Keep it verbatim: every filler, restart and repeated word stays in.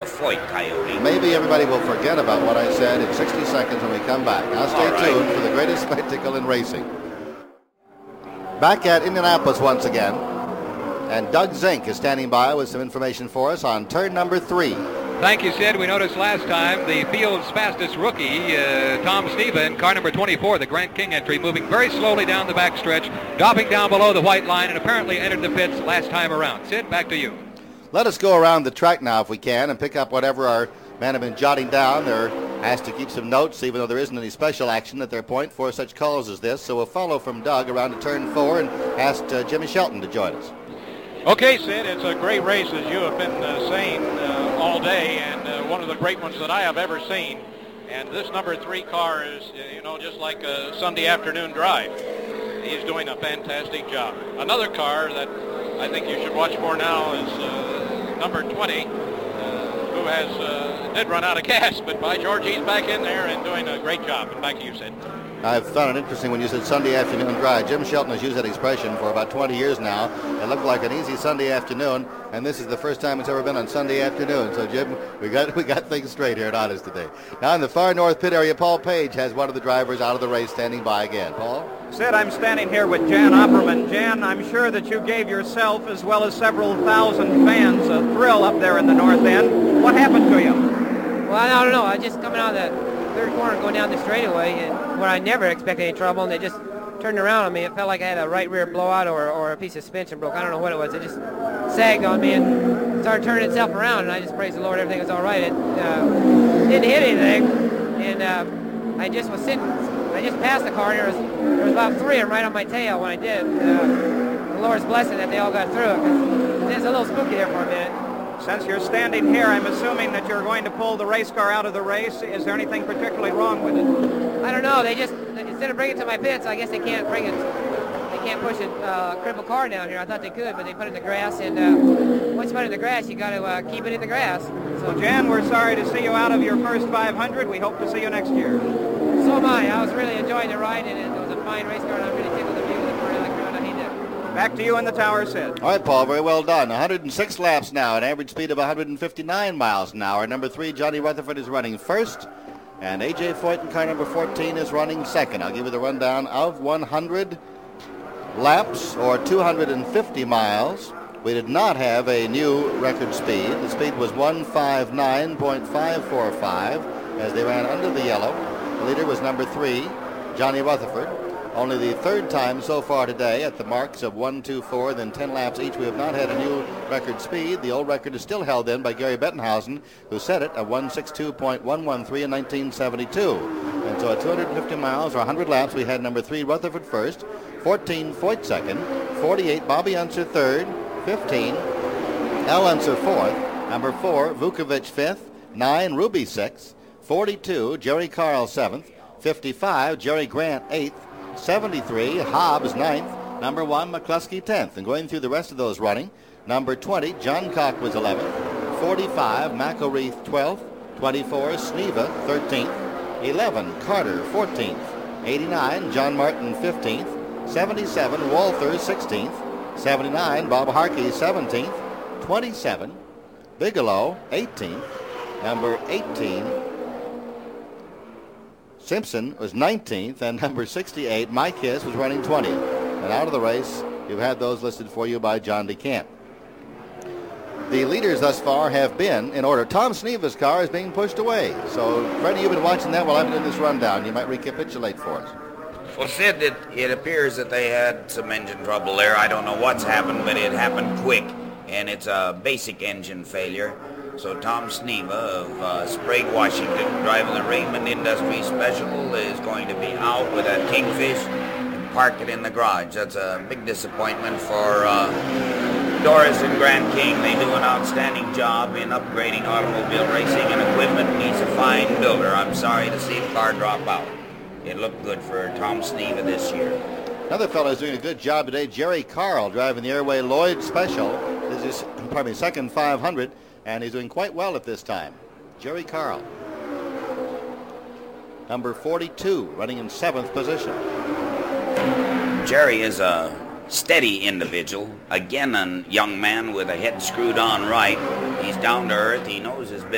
Foyt Coyote. Maybe everybody will forget about what I said in sixty seconds when we come back. Now stay All tuned right. for the greatest spectacle in racing. Back at Indianapolis once again. And Doug Zink is standing by with some information for us on turn number three. Thank you, Sid. We noticed last time the field's fastest rookie, uh, Tom Sneva, in car number twenty-four, the Grant King entry, moving very slowly down the backstretch, dropping down below the white line, and apparently entered the pits last time around. Sid, back to you. Let us go around the track now if we can and pick up whatever our men have been jotting down. They're asked to keep some notes, even though there isn't any special action at their point for such calls as this. So we'll follow from Doug around to turn four and ask uh, Jimmy Shelton to join us. Okay, Sid, it's a great race, as you have been uh, saying uh, all day, and uh, one of the great ones that I have ever seen. And this number three car is, uh, you know, just like a Sunday afternoon drive. He's doing a fantastic job. Another car that I think you should watch for now is uh, number twenty, uh, who has uh, did run out of gas, but by George, he's back in there and doing a great job. And back to you, Sid. I've found it interesting when you said Sunday afternoon drive. Jim Shelton has used that expression for about twenty years now. It looked like an easy Sunday afternoon, and this is the first time it's ever been on Sunday afternoon. So, Jim, we got we got things straight here at Honest today. Now, in the far north pit area, Paul Page has one of the drivers out of the race standing by again. Paul? Sid, I'm standing here with Jan Opperman. Jan, I'm sure that you gave yourself, as well as several thousand fans, a thrill up there in the north end. What happened to you? Well, I don't know. I was just coming out of the third corner going down the straightaway, and where I never expected any trouble, and they just turned around on me. It felt like I had a right rear blowout or, or a piece of suspension broke. I don't know what it was. It just sagged on me and started turning itself around, and I just praised the Lord everything was all right. It uh, didn't hit anything, and uh, I just was sitting. I just passed the car, and there was, there was about three of them right on my tail when I did. Uh, the Lord's blessing that they all got through it, 'cause it was a little spooky there for a minute. Since you're standing here, I'm assuming that you're going to pull the race car out of the race. Is there anything particularly wrong with it? I don't know. They just, instead of bringing it to my pits, I guess they can't bring it, they can't push a uh, crippled car down here. I thought they could, but they put it in the grass, and uh, once you put it in the grass, you got to uh, keep it in the grass. So, Well, Jan, we're sorry to see you out of your first five hundred. We hope to see you next year. So am I. I was really enjoying the ride, and it was a fine race car, and I'm really tickled to be with it for like around he did. Back to you in the tower, Sid. All right, Paul, very well done. one hundred six laps now, an average speed of one hundred fifty-nine miles an hour. Number three, Johnny Rutherford, is running first, and A J Foyt in car number fourteen is running second. I'll give you the rundown of one hundred laps, or two hundred fifty miles. We did not have a new record speed. The speed was one fifty-nine point five four five as they ran under the yellow. The leader was number three, Johnny Rutherford. Only the third time so far today at the marks of one, two, four, then ten laps each. We have not had a new record speed. The old record is still held in by Gary Bettenhausen, who set it at one sixty-two point one one three in nineteen seventy-two. And so at two hundred fifty miles or one hundred laps, we had number three, Rutherford first, fourteen, Foyt second, forty-eight, Bobby Unser third, fifteen, Al Unser fourth, number four, Vukovic fifth, nine, Ruby sixth, forty-two, Jerry Carl seventh, fifty-five, Jerry Grant eighth, seventy-three, Hobbs ninth, number one, McCluskey tenth. And going through the rest of those running, number twenty, John Cock was eleventh, forty-five, McElreath twelfth, twenty-four, Sneva thirteenth, eleven, Carter fourteenth, eighty-nine, John Martin fifteenth, seventy-seven, Walther sixteenth, seventy-nine, Bob Harkey seventeenth, twenty-seven, Bigelow eighteenth, number eighteen, Simpson was nineteenth, and number sixty-eight, Mike Hiss, was running twentieth. And out of the race, you've had those listed for you by John DeCamp. The leaders thus far have been in order. Tom Sneva's car is being pushed away. So, Freddie, you've been watching that while I've been doing this rundown. You might recapitulate for us. Well, Sid, it, it appears that they had some engine trouble there. I don't know what's happened, but it happened quick, and it's a basic engine failure. So Tom Sneva of uh, Sprague, Washington, driving the Raymond Industries Special, is going to be out with that Kingfish and park it in the garage. That's a big disappointment for uh, Doris and Grant King. They do an outstanding job in upgrading automobile racing and equipment. He's a fine builder. I'm sorry to see the car drop out. It looked good for Tom Sneva this year. Another fellow who's doing a good job today, Jerry Carl, driving the Airway Lloyd Special. This is, pardon me, second five hundred. And he's doing quite well at this time. Jerry Carl, number forty-two, running in seventh position. Jerry is a steady individual. Again, a young man with a head screwed on right. He's down to earth. He knows his business.